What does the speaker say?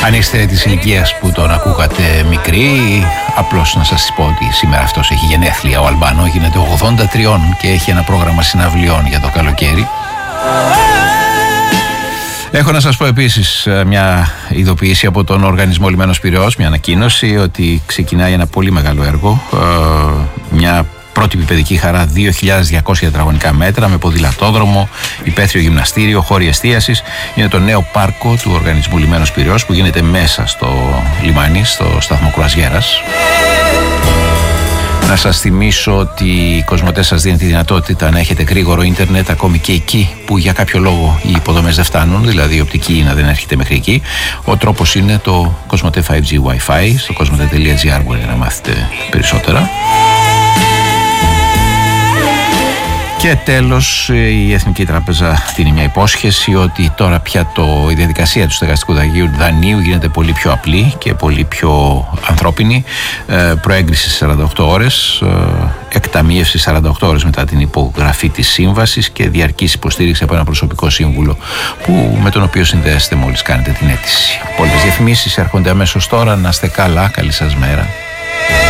Αν είστε της ηλικίας που τον ακούγατε μικρή, απλώς να σας πω ότι σήμερα αυτός έχει γενέθλια. Ο Αλμπάνο γίνεται 83 και έχει ένα πρόγραμμα συναυλιών για το καλοκαίρι. Έχω να σας πω επίσης μια ειδοποίηση από τον Οργανισμό Λιμένος Πειραιώς, μια ανακοίνωση ότι ξεκινάει ένα πολύ μεγάλο έργο, μια πρότυπη παιδική χαρά 2.200 τετραγωνικά μέτρα με ποδηλατόδρομο, υπαίθριο γυμναστήριο, χώροι εστίασης. Είναι το νέο πάρκο του Οργανισμού Λιμένος Πειραιώς που γίνεται μέσα στο λιμάνι, στο σταθμό Κρουαζιέρας. Να σας θυμίσω ότι η Κοσμοτέ σας δίνει τη δυνατότητα να έχετε γρήγορο ίντερνετ ακόμη και εκεί που για κάποιο λόγο οι υποδομές δεν φτάνουν, δηλαδή η οπτική να δεν έρχεται μέχρι εκεί. Ο τρόπος είναι το Κοσμοτέ 5G Wi-Fi. Στο κοσμοτέ.gr μπορείτε να μάθετε περισσότερα. Και τέλος, η Εθνική Τράπεζα δίνει μια υπόσχεση ότι τώρα πια η διαδικασία του στεγαστικού δανείου γίνεται πολύ πιο απλή και πολύ πιο ανθρώπινη. Προέγκριση 48 ώρες, εκταμείευση 48 ώρες μετά την υπογραφή της σύμβασης και διαρκής υποστήριξη από ένα προσωπικό σύμβουλο με τον οποίο συνδέεστε μόλις κάνετε την αίτηση. Πολλές διαφημίσεις έρχονται αμέσως τώρα. Να είστε καλά, καλή σας μέρα.